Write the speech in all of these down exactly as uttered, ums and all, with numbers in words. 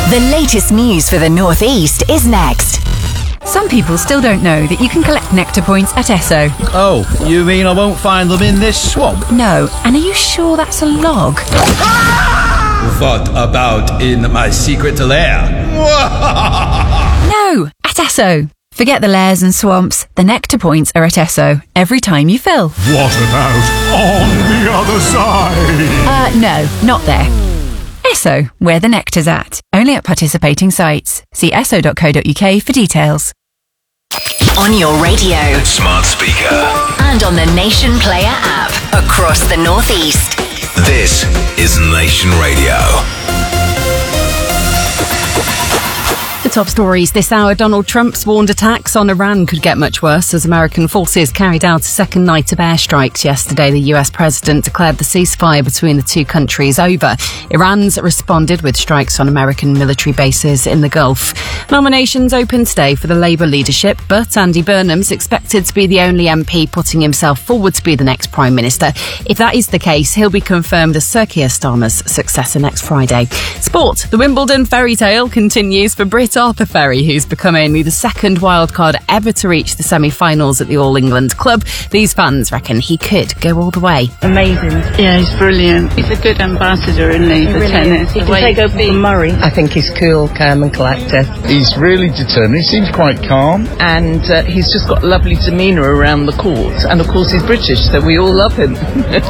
The latest news for the North East is next. Some people still don't know that you can collect nectar points at Esso. Oh, you mean I won't find them in this swamp? No, and are you sure that's a log? What about in my secret lair? No, at Esso. Forget the lairs and swamps. The nectar points are at Esso every time you fill. What about on the other side? Uh, no, not there. Esso, where the nectar's at. Only at participating sites. See esso dot co dot uk for details. On your radio, smart speaker, and on the Nation Player app across the North East. This is Nation Radio. The top stories this hour. Donald Trump's warned attacks on Iran could get much worse as American forces carried out a second night of airstrikes yesterday. The U S president declared the ceasefire between the two countries over. Iran's responded with strikes on American military bases in the Gulf. Nominations open today for the Labour leadership, but Andy Burnham's expected to be the only M P putting himself forward to be the next Prime Minister. If that is the case, he'll be confirmed as Sir Keir Starmer's successor next Friday. Sport. The Wimbledon fairy tale continues for Brit Arthur Ferry, who's become only the second wildcard ever to reach the semi-finals at the All England Club. These fans reckon he could go all the way. Amazing. Yeah, he's brilliant. He's a good ambassador, isn't he, for tennis? He can take over from Murray. I think he's cool, calm and collected. He's really determined. He seems quite calm. And uh, he's just got a lovely demeanour around the court. And of course he's British, so we all love him.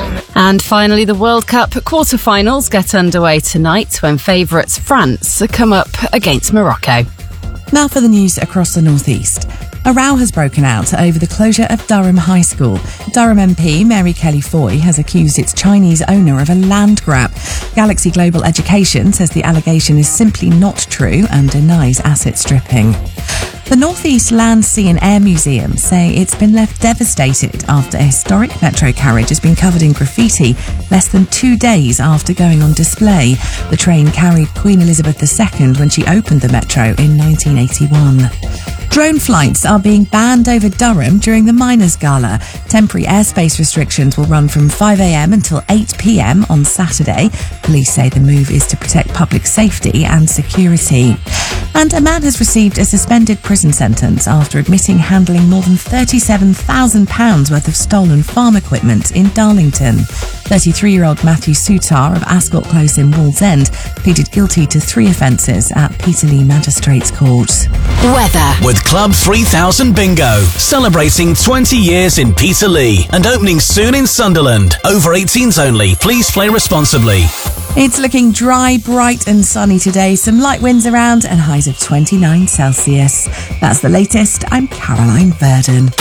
And finally, the World Cup quarter-finals get underway tonight when favourites France come up against Morocco. Now for the news across the North East. A row has broken out over the closure of Durham High School. Durham M P Mary Kelly Foy has accused its Chinese owner of a land grab. Galaxy Global Education says the allegation is simply not true and denies asset stripping. The North East Land, Sea and Air Museum say it's been left devastated after a historic metro carriage has been covered in graffiti less than two days after going on display. The train carried Queen Elizabeth the Second when she opened the metro in nineteen eighty-one. Drone flights are being banned over Durham during the Miners' Gala. Temporary airspace restrictions will run from five a.m. until eight p.m. on Saturday. Police say the move is to protect public safety and security. And a man has received a suspended prison sentence after admitting handling more than thirty-seven thousand pounds worth of stolen farm equipment in Darlington. thirty-three-year-old Matthew Sutar of Ascot Close in Wallsend pleaded guilty to three offences at Peterlee Magistrates Court. Weather. With Club three thousand Bingo, celebrating twenty years in Peterlee and opening soon in Sunderland. Over eighteens only. Please play responsibly. It's looking dry, bright and sunny today. Some light winds around and highs of twenty-nine Celsius. That's the latest. I'm Caroline Verdon.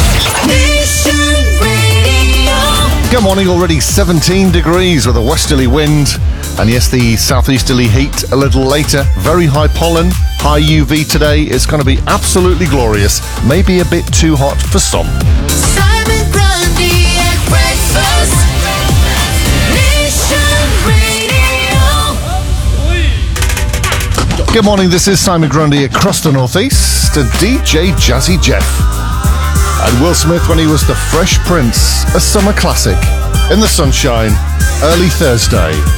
Good morning, already seventeen degrees with a westerly wind. And yes, the southeasterly heat a little later. Very high pollen, high U V today. It's going to be absolutely glorious. Maybe a bit too hot for some. Simon Grundy at breakfast. Nation Radio. Good morning, this is Simon Grundy across the northeast. To D J Jazzy Jeff. And Will Smith when he was the Fresh Prince. A summer classic. In the sunshine. Early Thursday.